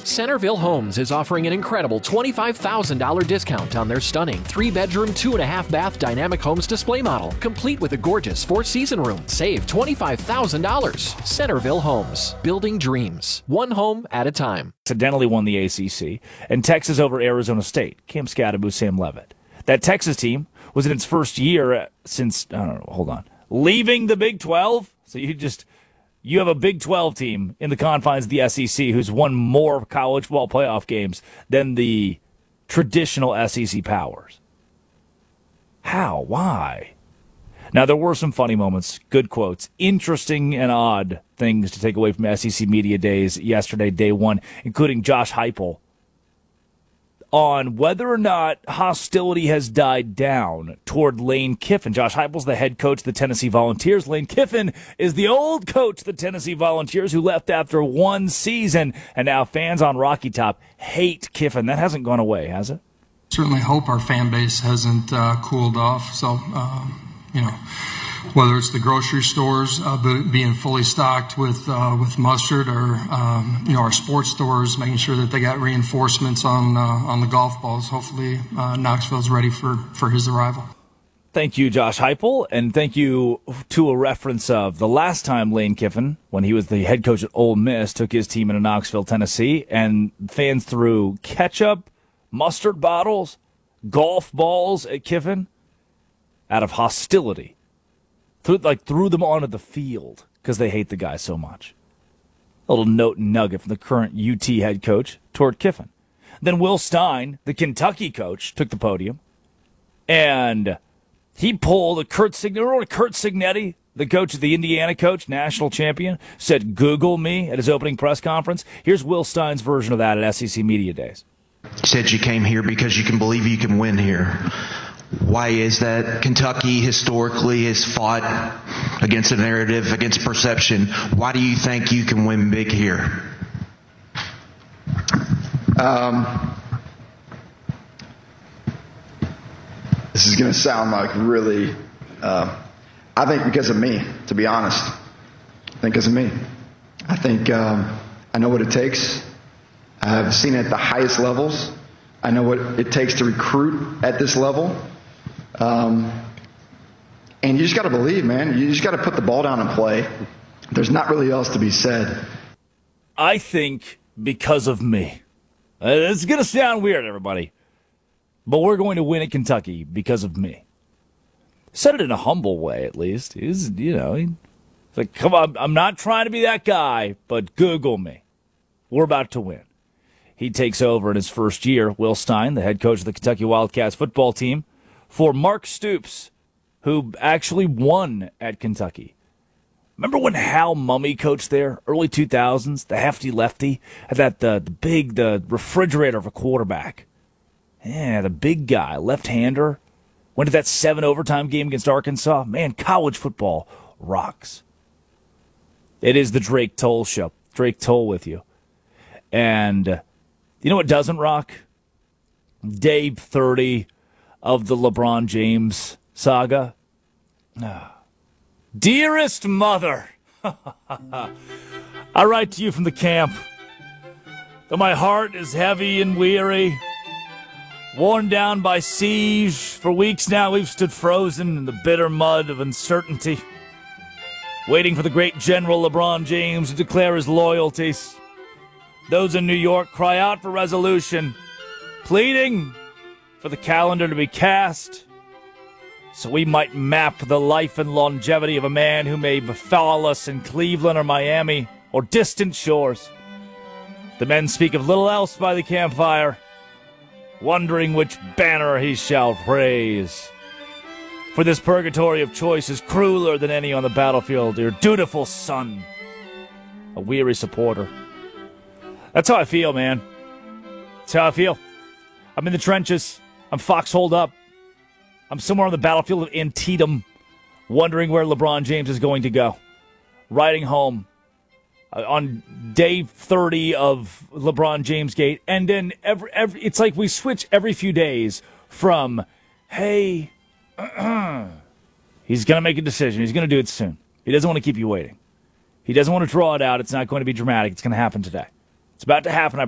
Centerville Homes is offering an incredible $25,000 discount on their stunning 3-bedroom, 2.5-bath Dynamic Homes display model, complete with a gorgeous 4-season room. Save $25,000. Centerville Homes, building dreams, one home at a time. Accidentally won the ACC, and Texas over Arizona State. Cam Scadaboo, Sam Levitt. That Texas team was in its first year since, leaving the Big 12. So you have a Big 12 team in the confines of the SEC who's won more college football playoff games than the traditional SEC powers. How? Why? Now, there were some funny moments, good quotes, interesting and odd things to take away from SEC Media Days yesterday, day one, including Josh Heupel on whether or not hostility has died down toward Lane Kiffin. Josh Heupel's the head coach of the Tennessee Volunteers. Lane Kiffin is the old coach of the Tennessee Volunteers who left after one season, and now fans on Rocky Top hate Kiffin. That hasn't gone away, has it? Certainly hope our fan base hasn't cooled off. So, whether it's the grocery stores being fully stocked with mustard, or our sports stores making sure that they got reinforcements on the golf balls. Hopefully, Knoxville's ready for his arrival. Thank you, Josh Heupel, and thank you to a reference of the last time Lane Kiffin, when he was the head coach at Ole Miss, took his team into Knoxville, Tennessee, and fans threw ketchup, mustard bottles, golf balls at Kiffin out of hostility. Threw them onto the field because they hate the guy so much. A little note and nugget from the current UT head coach toward Kiffin. Then Will Stein, the Kentucky coach, took the podium, and he pulled a Curt Cignetti, the coach of the Indiana coach, national champion, said, "Google me" at his opening press conference. Here's Will Stein's version of that at SEC Media Days. You said you came here because you can believe you can win here. Why is that? Kentucky historically has fought against a narrative, against perception. Why do you think you can win big here? This is going to sound like really, I think because of me, to be honest. I think because of me. I think I know what it takes. I've seen it at the highest levels. I know what it takes to recruit at this level. And you just got to believe, man. You just got to put the ball down and play. There's not really else to be said. I think because of me. It's going to sound weird, everybody. But we're going to win at Kentucky because of me. Said it in a humble way, at least. He's like, come on, I'm not trying to be that guy, but Google me. We're about to win. He takes over in his first year, Will Stein, the head coach of the Kentucky Wildcats football team, for Mark Stoops, who actually won at Kentucky. Remember when Hal Mummy coached there, early 2000s, the hefty lefty, had the refrigerator of a quarterback. Yeah, the big guy, left-hander. Went to that 7 overtime game against Arkansas. Man, college football rocks. It is the Drake Toll Show. Drake Toll with you. And you know what doesn't rock? Day 30 of the LeBron James saga. Dearest mother, I write to you from the camp. Though my heart is heavy and weary, worn down by siege, for weeks now we've stood frozen in the bitter mud of uncertainty, waiting for the great General LeBron James to declare his loyalties. Those in New York cry out for resolution, pleading for the calendar to be cast so we might map the life and longevity of a man who may befall us in Cleveland or Miami or distant shores. The men speak of little else by the campfire, wondering which banner he shall praise. For this purgatory of choice is crueler than any on the battlefield, your dutiful son, a weary supporter. That's how I feel, man. That's how I feel. I'm in the trenches. I'm foxholed up. I'm somewhere on the battlefield of Antietam, wondering where LeBron James is going to go. Riding home on day 30 of LeBron James Gate, and then it's like we switch every few days from, hey, he's going to make a decision. He's going to do it soon. He doesn't want to keep you waiting. He doesn't want to draw it out. It's not going to be dramatic. It's going to happen today. It's about to happen.